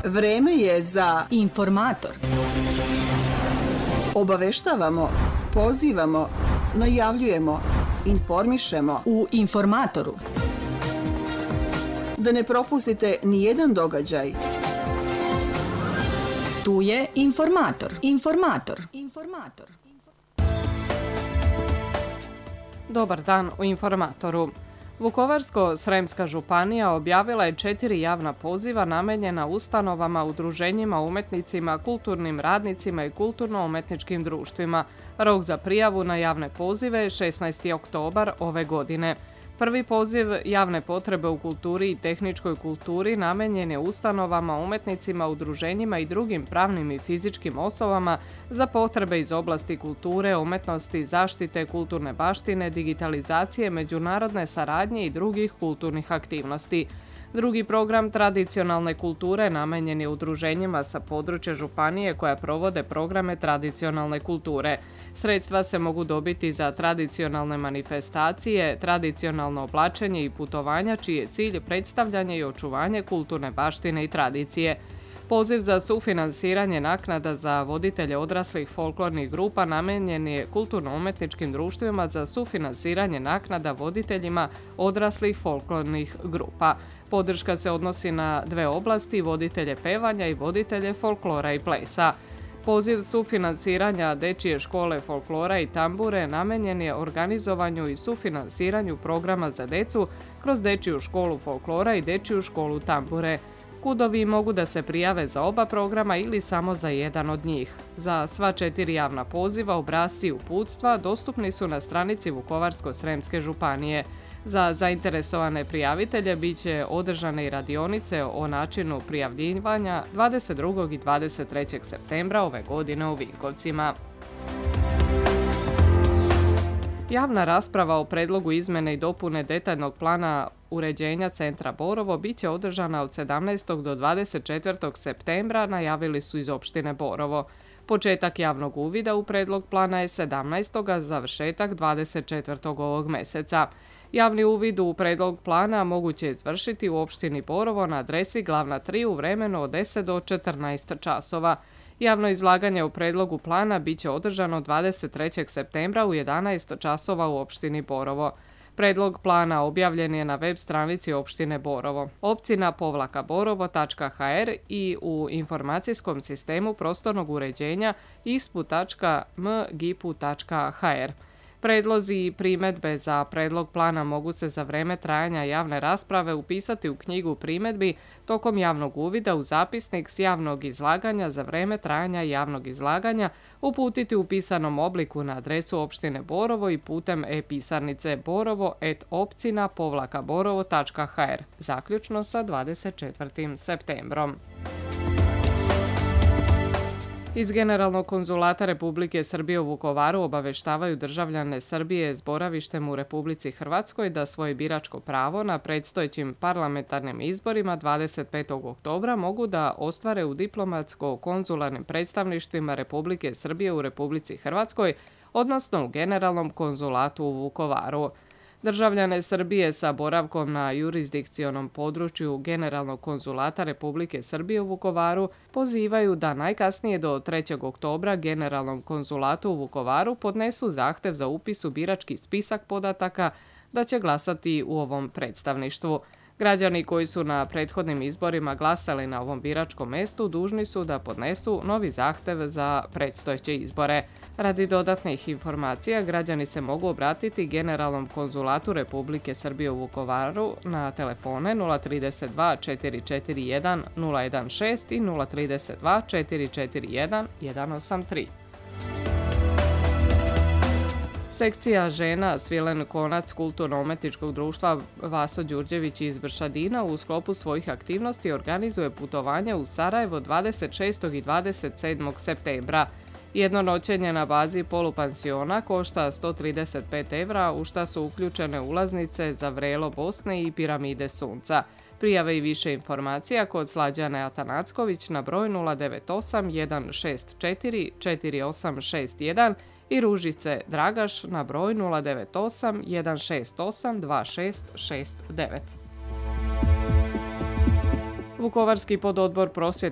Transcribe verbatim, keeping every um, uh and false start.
Vreme je za informator. Obaveštavamo, pozivamo, najavljujemo, informišemo U informatoru. da ne propustite ni jedan događaj. Tu je informator. Informator. Informator. Dobar dan u informatoru. Vukovarsko-sremska županija objavila je četiri javna poziva namenjena ustanovama, udruženjima, umetnicima, kulturnim radnicima i kulturno-umetničkim društvima. Rok za prijavu na javne pozive je šesnaesti oktobar ove godine. Prvi poziv javne potrebe u kulturi i tehničkoj kulturi namenjen je ustanovama, umetnicima, udruženjima i drugim pravnim i fizičkim osobama za potrebe iz oblasti kulture, umetnosti, zaštite, kulturne baštine, digitalizacije, međunarodne saradnje i drugih kulturnih aktivnosti. Drugi program tradicionalne kulture namenjen je udruženjima sa područja županije koja provode programe tradicionalne kulture. Sredstva se mogu dobiti za tradicionalne manifestacije, tradicionalno oblačenje i putovanja čiji je cilj predstavljanje i očuvanje kulturne baštine i tradicije. Poziv za sufinansiranje naknada za voditelje odraslih folklornih grupa namenjen je kulturno-umetničkim društvima za sufinansiranje naknada voditeljima odraslih folklornih grupa. Podrška se odnosi na dve oblasti, voditelje pevanja i voditelje folklora i plesa. Poziv sufinansiranja Dečije škole folklora i tambure namenjen je organizovanju i sufinansiranju programa za decu kroz Dečiju školu folklora i Dečiju školu tambure. Kudovi mogu da se prijave za oba programa ili samo za jedan od njih. Za sva četiri javna poziva obrasci i uputstva dostupni su na stranici Vukovarsko-sremske županije. Za zainteresovane prijavitelje bit će održane i radionice o načinu prijavljivanja dvadeset drugog i dvadeset trećeg septembra ove godine u Vinkovcima. Javna rasprava o predlogu izmene i dopune detaljnog plana uređenja centra Borovo bit će održana od sedamnaestog do dvadeset četvrtog septembra, najavili su iz opštine Borovo. Početak javnog uvida u predlog plana je sedamnaestog a završetak dvadeset četvrtog ovog meseca. Javni uvid u predlog plana moguće je izvršiti u opštini Borovo na adresi Glavna tri u vremenu od deset do četrnaest časova. Javno izlaganje u predlogu plana bit će održano dvadeset trećeg septembra u jedanaest časova u opštini Borovo. Predlog plana objavljen je na web stranici opštine Borovo, općina povlaka borovo tačka ha er i u informacijskom sistemu prostornog uređenja ispu tačka m gipu tačka ha er. Predlozi i primedbe za predlog plana mogu se za vreme trajanja javne rasprave upisati u knjigu primedbi tokom javnog uvida u zapisnik s javnog izlaganja za vreme trajanja javnog izlaganja, uputiti u pisanom obliku na adresu opštine Borovo i putem e-pisarnice borovo et opcina povlaka borovo tačka ha er, zaključno sa dvadeset četvrtog septembrom. Iz Generalnog konzulata Republike Srbije u Vukovaru obaveštavaju državljane Srbije s boravištem u Republici Hrvatskoj da svoje biračko pravo na predstojećim parlamentarnim izborima dvadeset petog oktobra mogu da ostvare u diplomatsko-konzularnim predstavništvima Republike Srbije u Republici Hrvatskoj, odnosno u Generalnom konzulatu u Vukovaru. Državljane Srbije sa boravkom na jurisdikcionom području Generalnog konzulata Republike Srbije u Vukovaru pozivaju da najkasnije do trećeg oktobra Generalnom konzulatu u Vukovaru podnesu zahtev za upis u birački spisak podataka da će glasati u ovom predstavništvu. Građani koji su na prethodnim izborima glasali na ovom biračkom mestu dužni su da podnesu novi zahtev za predstojeće izbore. Radi dodatnih informacija, građani se mogu obratiti Generalnom konzulatu Republike Srbije u Vukovaru na telefone nula tri dva četiri četiri jedan nula jedan šest i nula tri dva četiri četiri jedan jedan osam tri. Sekcija žena Svilen Konac kulturno-umetničkog društva Vaso Đurđević iz Bršadina u sklopu svojih aktivnosti organizuje putovanje u Sarajevo dvadeset šestog i dvadeset sedmog septembra. Jedno noćenje na bazi polupansiona košta sto trideset pet evra, u šta su uključene ulaznice za vrelo Bosne i piramide Sunca. Prijave i više informacija kod Slađane Atanacković na broj nula devet osam jedan šest četiri četiri osam šest jedan i Ružice Dragaš na broj nula devet osam jedan šest osam dva šest šest devet. Vukovarski pododbor prosvjete